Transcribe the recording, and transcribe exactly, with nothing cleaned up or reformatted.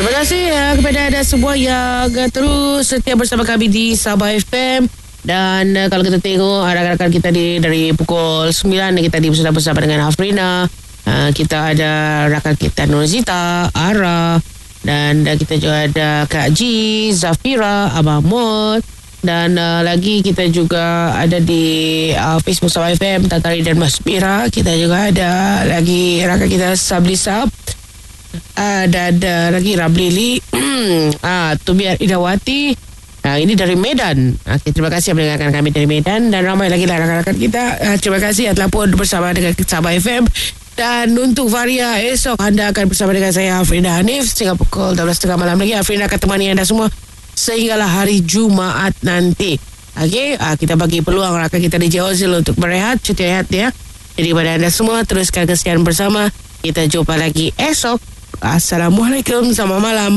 Terima kasih uh, kepada anda semua yang uh, terus setia bersama kami di Sabah F M. Dan uh, kalau kita tengok rakan-rakan kita di dari pukul sembilan kita di sudah bersama dengan Afrina. Uh, kita ada rakan kita Nurzita, Ara, dan uh, kita juga ada Kak Ji, Zafira, Abang Mod. Dan uh, lagi kita juga ada di uh, Facebook Sabah F M, Tatari dan Mas Mira. Kita juga ada lagi rakan kita Sabli Sab. Uh, dan uh, lagi Rablili. ah, Tumiar Idawati. Nah, ini dari Medan. Okay, terima kasih mendengarkan kami dari Medan. Dan ramai lagi lah rakan-rakan kita. Uh, terima kasih telah pun bersama dengan Sabah F M. Dan untuk Varia, esok anda akan bersama dengan saya Afrina Hanif sehingga pukul dua belas tiga puluh malam lagi. Afrina akan temani anda semua sehinggalah hari Jumaat nanti. Okey, uh, kita bagi peluang rakan kita di Jozil untuk berehat, cuti rehat ya. Jadi pada anda semua teruskan kesian bersama. Kita jumpa lagi esok. Assalamualaikum, selamat malam.